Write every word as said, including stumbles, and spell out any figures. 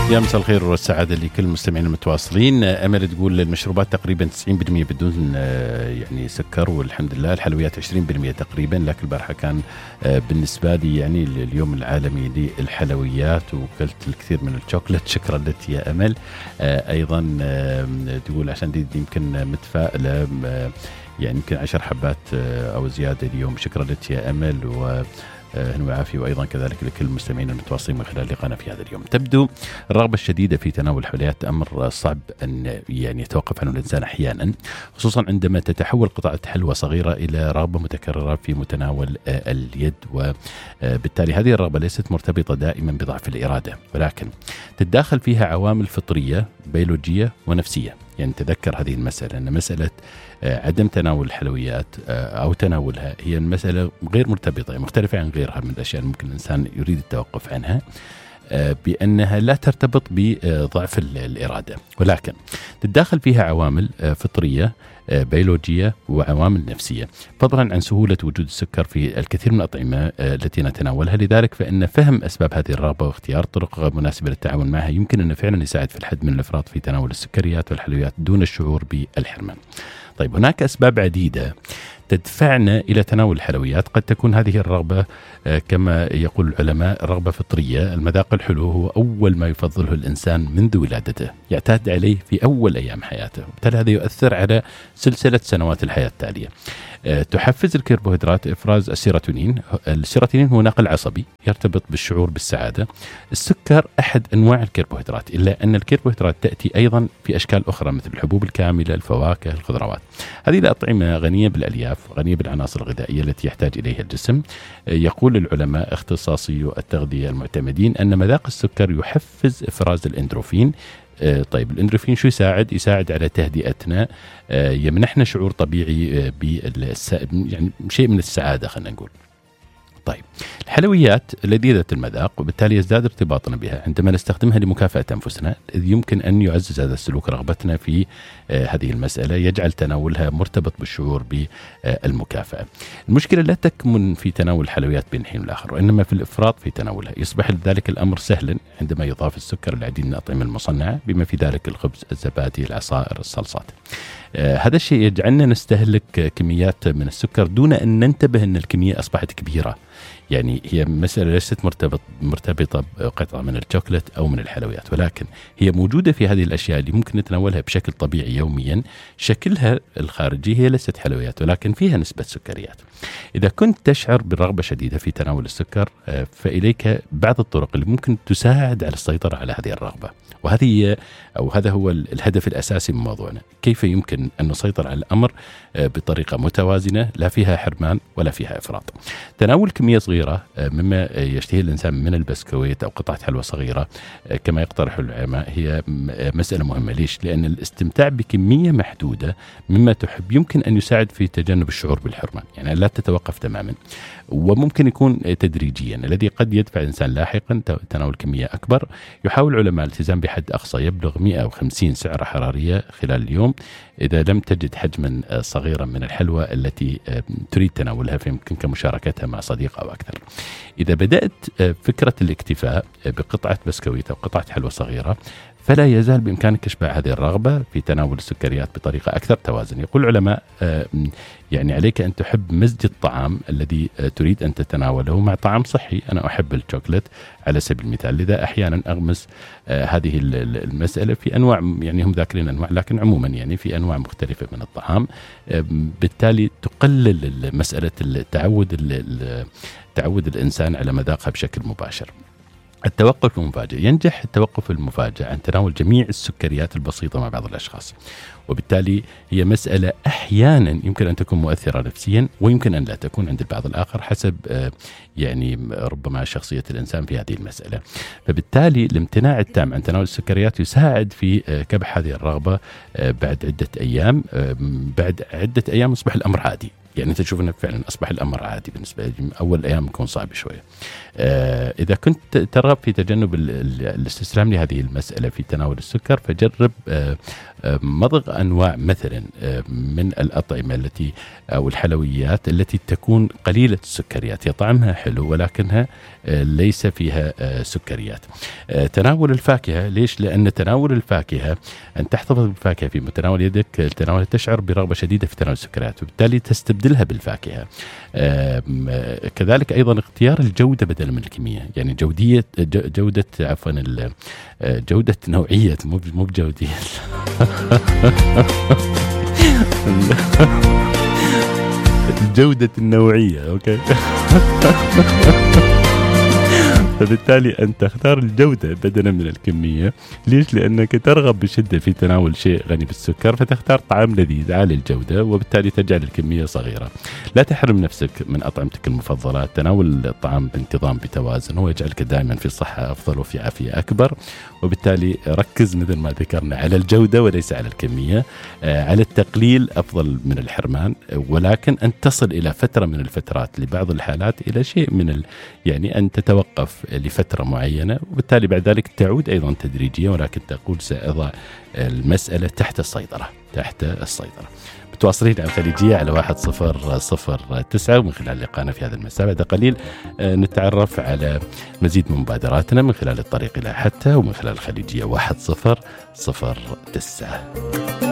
يا مساء الخير والسعادة لكل المستمعين المتواصلين. أمل تقول المشروبات تقريبا تسعين بالمئة بدون يعني سكر، والحمد لله الحلويات عشرين بالمئة تقريبا، لكن البارحة كان بالنسبة لي يعني اليوم العالمي للحلويات وكلت الكثير من الشوكولات. شكرا لك يا أمل. أيضا تقول عشان دي يمكن متفائلة يعني يمكن عشر حبات أو زيادة اليوم. شكرا لك يا أمل و هنو عافية، وأيضا كذلك لكل المستمعين المتواصلين من خلال لقاءنا في هذا اليوم. تبدو الرغبة الشديدة في تناول الحلويات أمر صعب أن يعني يتوقف عنه الإنسان أحيانا، خصوصا عندما تتحول قطعة حلوى صغيرة إلى رغبة متكررة في متناول اليد، وبالتالي هذه الرغبة ليست مرتبطة دائما بضعف الإرادة، ولكن تتداخل فيها عوامل فطرية بيولوجية ونفسية. يعني تذكر هذه المسألة أن مسألة عدم تناول الحلويات أو تناولها هي المسألة غير مرتبطة، مختلفة عن غيرها من الأشياء ممكن الإنسان يريد التوقف عنها، بأنها لا ترتبط بضعف الإرادة، ولكن تتداخل فيها عوامل فطرية بيولوجية وعوامل نفسية، فضلا عن سهولة وجود السكر في الكثير من الأطعمة التي نتناولها. لذلك فإن فهم أسباب هذه الرغبة واختيار طرق مناسبة للتعامل معها يمكن أن فعلا يساعد في الحد من الإفراط في تناول السكريات والحلويات دون الشعور بالحرمان. طيب، هناك أسباب عديدة تدفعنا إلى تناول الحلويات. قد تكون هذه الرغبة كما يقول العلماء رغبة فطرية. المذاق الحلو هو أول ما يفضله الإنسان منذ ولادته، يعتاد عليه في أول أيام حياته، وبالتالي هذا يؤثر على سلسلة سنوات الحياة التالية. تحفز الكربوهيدرات إفراز السيروتونين. السيروتونين هو ناقل عصبي يرتبط بالشعور بالسعادة. السكر أحد أنواع الكربوهيدرات، إلا أن الكربوهيدرات تأتي أيضا في أشكال أخرى مثل الحبوب الكاملة، الفواكه، الخضروات. هذه الأطعمة غنية بالألياف، غنية بالعناصر الغذائية التي يحتاج إليها الجسم. يقول العلماء اختصاصي التغذية المعتمدين أن مذاق السكر يحفز إفراز الإندروفين. طيب، الإندروفين شو يساعد؟ يساعد على تهدئتنا، يمنحنا شعور طبيعي بالس يعني شيء من السعادة خلينا نقول. طيب، الحلويات لذيذة المذاق، وبالتالي يزداد ارتباطنا بها عندما نستخدمها لمكافأة أنفسنا. يمكن أن يعزز هذا السلوك رغبتنا في هذه المسألة، يجعل تناولها مرتبط بالشعور بالمكافأة. المشكلة لا تكمن في تناول الحلويات بين حين والآخر، وإنما في الإفراط في تناولها. يصبح ذلك الأمر سهلا عندما يضاف السكر العديد من الأطعمة المصنعة، بما في ذلك الخبز، الزبادي، العصائر، الصلصات. آه هذا الشيء يجعلنا نستهلك كميات من السكر دون أن ننتبه أن الكمية أصبحت كبيرة. يعني هي مسألة ليست مرتبط مرتبطة بقطعة من الشوكولات أو من الحلويات، ولكن هي موجودة في هذه الأشياء اللي ممكن نتناولها بشكل طبيعي يوميا. شكلها الخارجي هي ليست حلويات، ولكن فيها نسبة سكريات. إذا كنت تشعر برغبة شديدة في تناول السكر، فإليك بعض الطرق اللي ممكن تساعد على السيطرة على هذه الرغبة، وهذه أو هذا هو الهدف الأساسي من موضوعنا. كيف يمكن أن نسيطر على الأمر بطريقة متوازنة لا فيها حرمان ولا فيها إفراط. تناول كمية صغيرة مما يشتهي الإنسان من البسكويت أو قطعة حلوى صغيرة كما يقترح العلماء هي مسألة مهمة. ليش؟ لأن الاستمتاع بكمية محدودة مما تحب يمكن أن يساعد في تجنب الشعور بالحرمان، يعني لا تتوقف تماما، وممكن يكون تدريجيا، الذي قد يدفع الإنسان لاحقا تناول كمية أكبر. يحاول العلماء الالتزام بحد أقصى يبلغ مئة وخمسين سعرة حرارية خلال اليوم إذا لم تجد حجما صغيرا من الحلوى التي تريد تناولها، فيمكنك مشاركتها مع صديق أو أكثر. إذا بدأت فكرة الاكتفاء بقطعة بسكويت أو قطعة حلوى صغيرة، فلا يزال بإمكانك إشباع هذه الرغبة في تناول السكريات بطريقة أكثر توازن. يقول العلماء يعني عليك أن تحب مزج الطعام الذي تريد أن تتناوله مع طعام صحي. أنا أحب الشوكولات على سبيل المثال، لذا أحيانا أغمس هذه المسألة في أنواع، يعني هم ذاكرين أنواع، لكن عموما يعني في أنواع مختلفة من الطعام. بالتالي تقلل مسألة التعود تعود الإنسان على مذاقها بشكل مباشر. التوقف المفاجئ. ينجح التوقف المفاجئ عن تناول جميع السكريات البسيطة مع بعض الأشخاص، وبالتالي هي مسألة أحيانا يمكن أن تكون مؤثرة نفسيا، ويمكن أن لا تكون عند البعض الآخر حسب يعني ربما شخصية الإنسان في هذه المسألة. فبالتالي الامتناع التام عن تناول السكريات يساعد في كبح هذه الرغبة بعد عدة أيام. بعد عدة أيام يصبح الأمر عادي، يعني أنت تشوف أنه فعلا أصبح الأمر عادي بالنسبة لي. أول أيام يكون صعب شوية. آه إذا كنت ترغب في تجنب الاستسلام لهذه المسألة في تناول السكر، فجرب آه آه مضغ أنواع مثلا آه من الأطعمة التي أو الحلويات التي تكون قليلة السكريات، هي طعمها حلو ولكنها آه ليس فيها آه سكريات. آه تناول الفاكهة، ليش؟ لأن تناول الفاكهة، أن تحتفظ بالفاكهة في متناول يدك، تناولها تشعر برغبة شديدة في تناول السكريات، وبالتالي تستبدلها بالفاكهة. آه كذلك أيضا اختيار الجودة بدل من الكمية، يعني جودية جودة عفوا جودة نوعية مو مو بجودية الجودة النوعية. أوكي. فبالتالي أنت تختار الجودة بدلا من الكمية. ليش؟ لأنك ترغب بشدة في تناول شيء غني بالسكر، فتختار طعام لذيذ عالي الجودة، وبالتالي تجعل الكمية صغيرة. لا تحرم نفسك من أطعمتك المفضلة، تناول الطعام بانتظام بتوازن، هو يجعلك دائما في صحة أفضل وفي عافية أكبر. وبالتالي ركز مثل ما ذكرنا على الجودة وليس على الكمية. آه على التقليل أفضل من الحرمان، ولكن أن تصل إلى فترة من الفترات لبعض الحالات إلى شيء من ال... يعني أن تتوقف لفترة معينة، وبالتالي بعد ذلك تعود أيضا تدريجيا، ولكن تقول سأضع المسألة تحت السيطرة تحت السيطرة. متواصلين على الخليجية على واحد صفر صفر تسعة، ومن خلال لقاءنا في هذا المساء بعد قليل نتعرف على مزيد من مبادراتنا من خلال الطريق إلى حتى، ومن خلال الخليجية واحد صفر صفر تسعة.